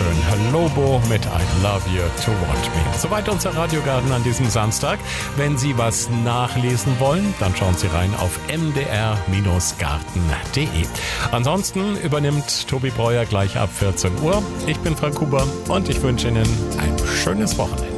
schön. Lobo mit I Love You to Want Me. Soweit unser Radiogarten an diesem Samstag. Wenn Sie was nachlesen wollen, dann schauen Sie rein auf mdr-garten.de. Ansonsten übernimmt Tobi Breuer gleich ab 14 Uhr. Ich bin Frank Huber und ich wünsche Ihnen ein schönes Wochenende.